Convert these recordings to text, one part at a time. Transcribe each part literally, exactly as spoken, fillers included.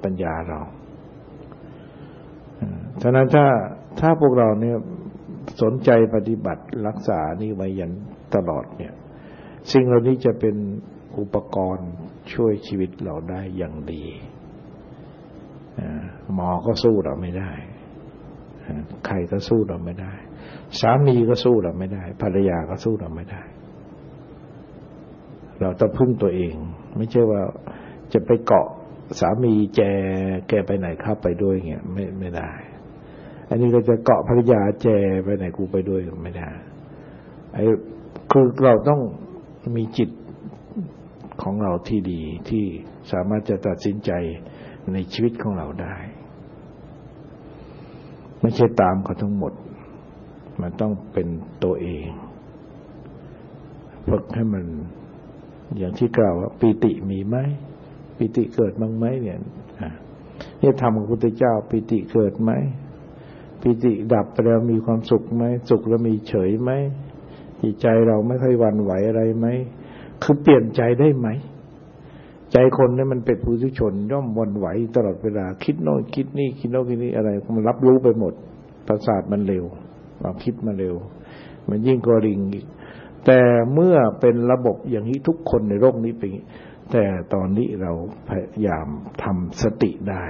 ปัญญาเราฉะนั้นถ้าถ้าพวกเราเนี่ยสนใจปฏิบัติรักษานี่ไว้ยันตลอดเนี่ยสิ่งเหล่านี้จะเป็นอุปกรณ์ช่วยชีวิตเราได้อย่างดีหมอก็สู้เราไม่ได้ใครก็สู้เราไม่ได้สามีก็สู้เราไม่ได้ภรรยาก็สู้เราไม่ได้เราต้องพึ่งตัวเองไม่ใช่ว่าจะไปเกาะสามีแจแกไปไหนเข้าไปด้วยเงี้ยไม่ไม่ได้อันนี้ก็จะเกาะภรรยาแจไปไหนกูไปด้วยไม่ได้ไอ้คือเราต้องมีจิตของเราที่ดีที่สามารถจะตัดสินใจในชีวิตของเราได้ไม่ใช่ตามเขาทั้งหมดมันต้องเป็นตัวเองฝึกให้มันอย่างที่กล่าวว่าปิติมีไหมปิติเกิดบ้างไหมเนี่ยนี่ธรรมของพระพุทธเจ้าปิติเกิดไหมปิติดับไปแล้วมีความสุขไหมสุขแล้วมีเฉยไหมจิตใจเราไม่ค่อยหวั่นไหวอะไรไหมคือเปลี่ยนใจได้ไหมใจคนเนี่ยมันเป็นปุถุชนย่อมหวั่นไหวตลอดเวลาคิดโน่นคิดนี่คิดโน่นคิดนี่อะไรมันรับรู้ไปหมดประสาทมันเร็วความคิดมันเร็วมันยิ่งกว่าลิงอีกแต่เมื่อเป็นระบบอย่างนี้ทุกคนในโลกนี้เป็นแต่ตอนนี้เราพยายามทำสติได้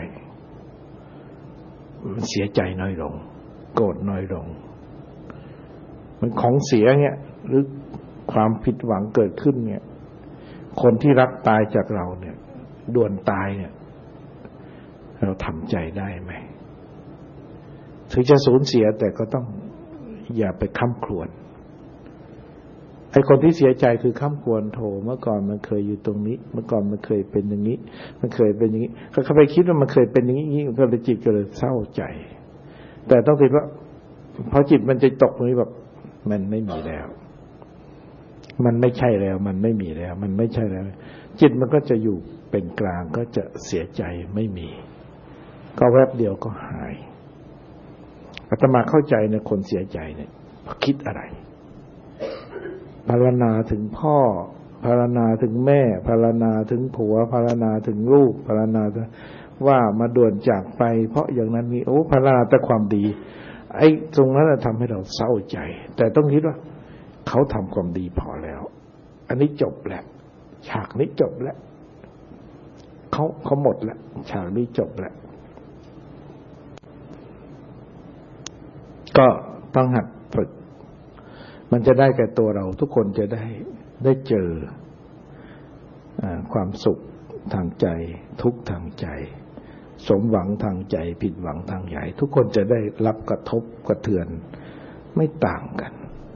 มันเสียใจน้อยลงโกรธน้อยลงมันของเสียเงี้ยหรือความผิดหวังเกิดขึ้นเนี่ยคนที่รักตายจากเราเนี่ยด่วนตายเนี่ยเราทำใจได้ไหมถึงจะสูญเสียแต่ก็ต้องอย่าไปค้ำครวญไอ้คนที่เสียใจคือค้ำครวญโถเมื่อก่อนมันเคยอยู่ตรงนี้เมื่อก่อนมันเคยเป็นอย่างนี้มันเคยเป็นอย่างนี้เขาไปคิดว่ามันเคยเป็นอย่างนี้ก็เลยจิตก็เลยเศร้าใจแต่ต้องคิดว่าพอจิตมันจะตกนี้แบบมันไม่มีแล้วมันไม่ใช่แล้วมันไม่มีแล้วมันไม่ใช่แล้วจิตมันก็จะอยู่เป็นกลางก็จะเสียใจไม่มีก็แวบเดียวก็หายอาตมาเข้าใจในคนเสียใจเนี่ยคิดอะไรภาวนาถึงพ่อภาวนาถึงแม่ภาวนาถึงผัวภาวนาถึงลูกภาวนาว่ามาด่วนจากไปเพราะอย่างนั้นนี่โอ้ภาวนาแต่ความดีไอ้ตรงนั้นทำให้เราเศร้าใจแต่ต้องคิดว่าเขาทำความดีพอแล้วอันนี้จบแล้วฉากนี้จบแล้วเขาเขาหมดแล้วฉากนี้จบแล้วก็ต้องหัดฝึกมันจะได้แก่ตัวเราทุกคนจะได้ได้เจอความสุขทางใจทุกข์ทางใจสมหวังทางใจผิดหวังทางใจทุกคนจะได้รับกระทบกระเทือนไม่ต่างกัน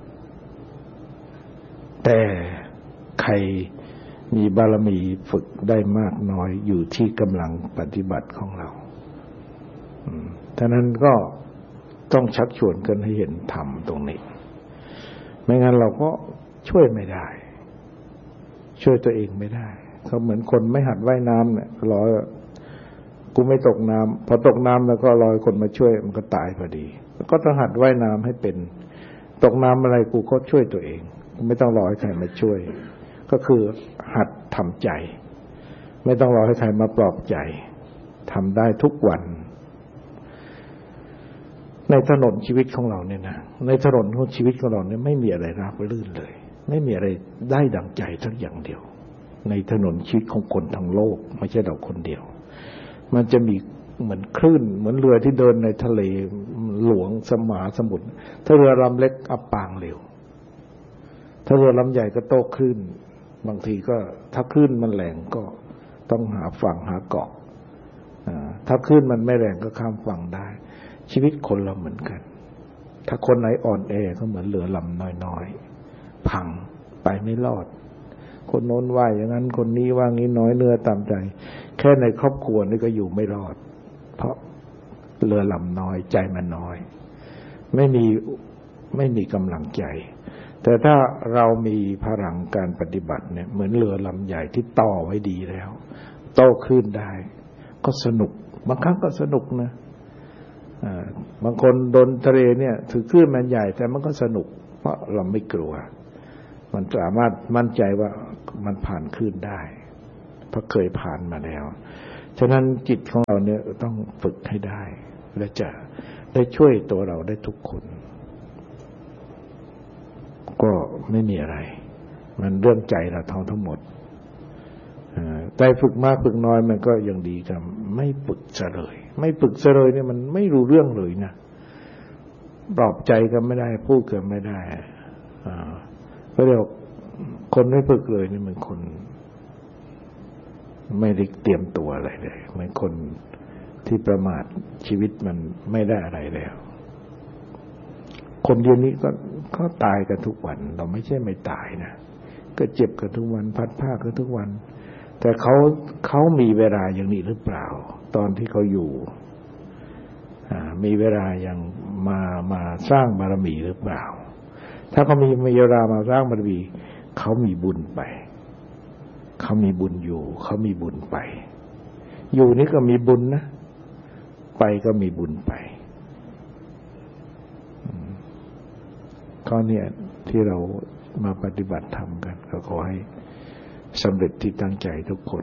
แต่ใครมีบารมีฝึกได้มากน้อยอยู่ที่กำลังปฏิบัติของเราฉะนั้นก็ต้องชักชวนกันให้เห็นธรรมตรงนี้ไม่งั้นเราก็ช่วยไม่ได้ช่วยตัวเองไม่ได้เขาเหมือนคนไม่หัดว่ายน้ำเนี่ยรอกูไม่ตกน้ำพอตกน้ำแล้วก็รอคนมาช่วยมันก็ตายพอดีก็ต้องหัดว่ายน้ำให้เป็นตกน้ำอะไรกูก็ช่วยตัวเองไม่ต้องรอให้ใครมาช่วยก็คือหัดทำใจไม่ต้องรอให้ใครมาปลอบใจทำได้ทุกวันในถนนชีวิตของเราเนี่ยนะในถนนของชีวิตของเราเนี่ยไม่มีอะไรราบรื่นเลยไม่มีอะไรได้ดังใจสักอย่างเดียวในถนนชีวิตของคนทั้งโลกไม่ใช่เราคนเดียวมันจะมีเหมือนคลื่นเหมือนเรือที่เดินในทะเลหลวงสมหาสมุทรถ้าเรือลำเล็กอับปางเร็วถ้าเรือลำใหญ่ก็โต้คลื่นบางทีก็ถ้าคลื่นมันแรงก็ต้องหาฝั่งหาเกาะถ้าคลื่นมันไม่แรงก็ข้ามฝั่งได้ชีวิตคนเราเหมือนกันถ้าคนไหนอ่อนแอก็เหมือนเรือลำน้อยๆพังไปไม่รอดคนโน้นว่าอย่างนั้นคนนี้ว่างี้น้อยเนื้อตามใจแค่ในครอบครัวนี่ก็อยู่ไม่รอดเพราะเรือลำน้อยใจมันน้อยไม่มีไม่มีกำลังใจแต่ถ้าเรามีพลังการปฏิบัติเนี่ยเหมือนเรือลำใหญ่ที่ต่อไว้ดีแล้วโต้คลื่นได้ก็สนุกบางครั้งก็สนุกนะบางคนโดนทะเลเนี่ยถือคลื่นมันใหญ่แต่มันก็สนุกเพราะเราไม่กลัวมันสามารถมั่นใจว่ามันผ่านคลื่นได้เพราะเคยผ่านมาแล้วฉะนั้นจิตของเราเนี่ยต้องฝึกให้ได้และจะได้ช่วยตัวเราได้ทุกคนก็ไม่มีอะไรมันเรื่องใจเราทั้งทั้งหมดใจฝึกมากฝึกน้อยมันก็ยังดีกับไม่ฝึกซะเลยไม่ฝึกซะเลยเนี่ยมันไม่รู้เรื่องเลยนะปลอบใจก็ไม่ได้พูดก็ไม่ได้ก็เรียกคนไม่ฝึกเลยนี่มันคนไม่ได้เตรียมตัวอะไรเลยเหมือนคนที่ประมาทชีวิตมันไม่ได้อะไรแล้วคนเดียวนี้ก็ก็ตายกันทุกวันเราไม่ใช่ไม่ตายนะก็เจ็บกันทุกวันพัดผ้ากันทุกวันแต่เขาเขามีเวลาอย่างนี้หรือเปล่าตอนที่เขาอยู่มีเวลาอย่างมามาสร้างบารมีหรือเปล่าถ้าเขามีเวลามาสร้างบารมีเขามีบุญไปเขามีบุญอยู่เขามีบุญไปอยู่นี่ก็มีบุญนะไปก็มีบุญไปก็เนี่ยที่เรามาปฏิบัติธรรมกันก็ขอให้สำเร็จที่ตั้งใจทุกคน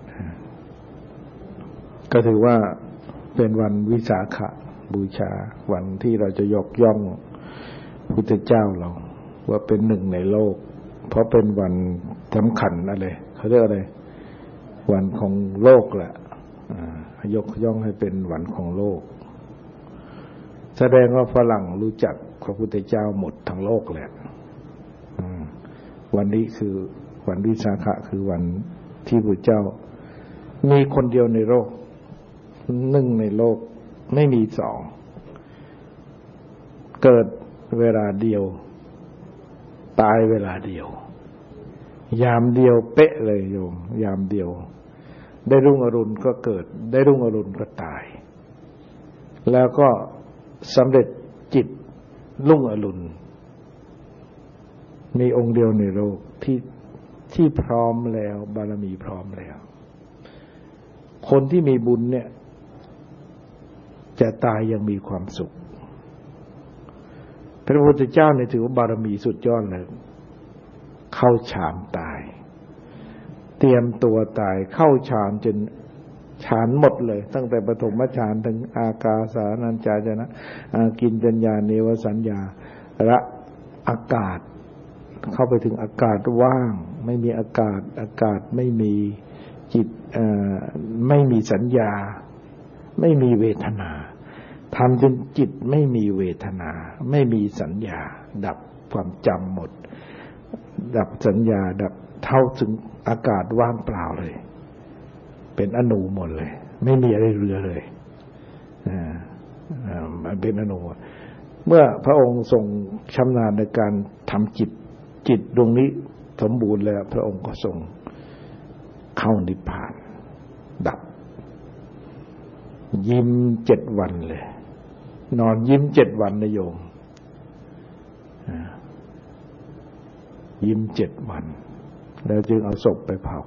ก็ถือว่าเป็นวันวิสาขบูชาวันที่เราจะยกย่องพุทธเจ้าเราว่าเป็นหนึ่งในโลกเพราะเป็นวันสำคัญอะไรเขาเรียกอะไรวันของโลกแหละยกย่องให้เป็นวันของโลกแสดงว่าฝรั่งรู้จักพระพุทธเจ้าหมดทั้งโลกแหละวันนี้คือวันวิสาขะคือวันที่พระเจ้ามีคนเดียวในโลกหนึ่งในโลกไม่มีสองเกิดเวลาเดียวตายเวลาเดียวยามเดียวเป๊ะเลยโยมยามเดียวได้รุ่งอรุณก็เกิดได้รุ่งอรุณก็ตายแล้วก็สำเร็จจิตรุ่งอรุณมีองค์เดียวในโลกที่ที่พร้อมแล้วบารมีพร้อมแล้วคนที่มีบุญเนี่ยจะตายยังมีความสุขพระพุทธเจ้าเนี่ยถือว่าบารมีสุดยอดเลยเข้าฌานตายเตรียมตัวตายเข้าฌานจนฌานหมดเลยตั้งแต่ปฐมฌานถึงอากาสานัญจายตนะอากินจัญญาเนวสัญญาละอากาศเข้าไปถึงอากาศว่างไม่มีอากาศอากาศไม่มีจิตไม่มีสัญญาไม่มีเวทนาทำจนจิตไม่มีเวทนาไม่มีสัญญาดับความจำหมดดับสัญญาดับเท่าถึงอากาศว่างเปล่าเลยเป็นอนูหมดเลยไม่มีอะไรเหลือเลยอ่าอ่ามันเป็นอนูเมื่อพระองค์ทรงชำนาญในการทำจิตจิตดวงนี้สมบูรณ์แล้วพระองค์ก็ทรงเข้านิพพานดับยิ้มเจ็ดวันเลยนอนยิ้มเจ็ดวันนะโยมยิ้มเจ็ดวันแล้วจึงเอาศพไปเผา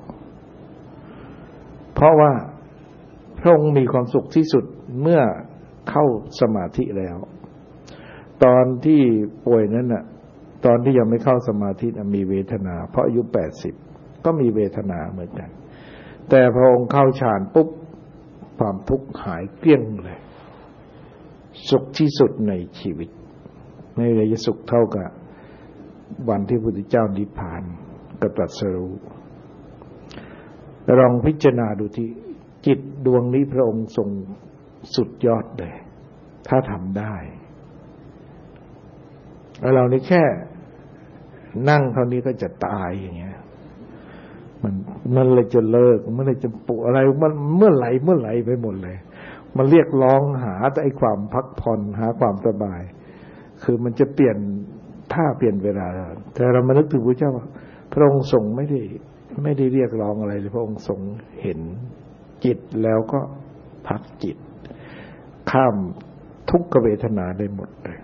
เพราะว่าพระองค์มีความสุขที่สุดเมื่อเข้าสมาธิแล้วตอนที่ป่วยนั้นน่ะตอนที่ยังไม่เข้าสมาธิมีเวทนาเพราะอายุแปดสิบก็มีเวทนาเหมือนกันแต่พระองค์เข้าฌานปุ๊บความทุกข์หายเกลี้ยงเลยสุขที่สุดในชีวิตไม่เลยจะสุขเท่ากับวันที่พระพุทธเจ้านิพพานกับตรัสรู้ลองพิจารณาดูที่จิตดวงนี้พระองค์ทรงสุดยอดเลยถ้าทำได้แล้วเรานี่แค่นั่งเท่านี้ก็จะตายอย่างเงี้ยมันมันเลยจะเลิกมันเลยจะปุอะไรมันเมื่อไหร่เมื่อไหร่ไปหมดเลยมันเรียกร้องหาแต่ไอ้ความพักผ่อนหาความสบายคือมันจะเปลี่ยนท่าเปลี่ยนเวลาแต่เรามานึกถึงพระเจ้าว่าพระองค์ทรงไม่ได้ไม่ได้เรียกร้องอะไรเลยพระองค์ทรงเห็นจิตแล้วก็พักจิตข้ามทุกขเวทนาได้หมดเลย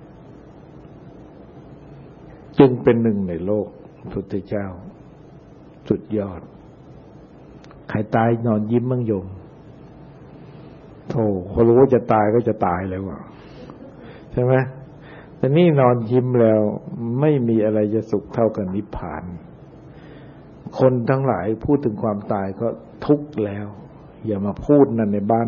จึงเป็นหนึ่งในโลกพุทธเจ้าสุดยอดใครตายนอนยิ้มมั่งโยมโธ่เขารู้ว่าจะตายก็จะตายเลยว่ะใช่ไหมแต่นี่นอนยิ้มแล้วไม่มีอะไรจะสุขเท่ากับนิพพานคนทั้งหลายพูดถึงความตายก็ทุกข์แล้วอย่ามาพูดนั่นในบ้าน